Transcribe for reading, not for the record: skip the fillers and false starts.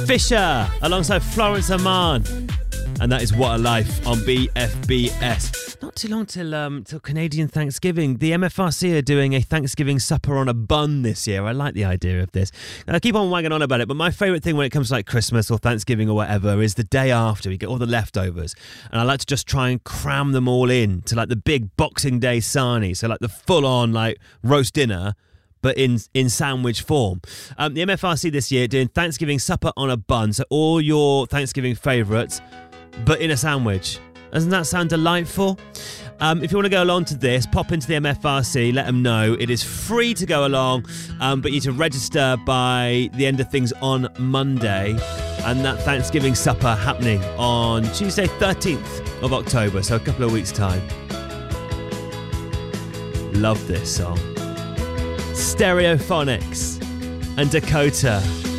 Fisher alongside Florence Aman. And that is What a Life on BFBS. Not too long till Canadian Thanksgiving. The MFRC are doing a Thanksgiving supper on a bun this year. I like the idea of this. I keep on wagging on about it, but my favourite thing when it comes to like Christmas or Thanksgiving or whatever is the day after. We get all the leftovers. And I like to just try and cram them all in to like the big Boxing Day sarnie. So like the full-on like roast dinner, but in sandwich form. The MFRC this year doing Thanksgiving supper on a bun. So all your Thanksgiving favourites, but in a sandwich. Doesn't that sound delightful? If you want to go along to this, pop into the MFRC, let them know. It is free to go along, but you need to register by the end of things on Monday. And that Thanksgiving supper happening on Tuesday 13th of October, so a couple of weeks' time. Love this song. Stereophonics and Dakota.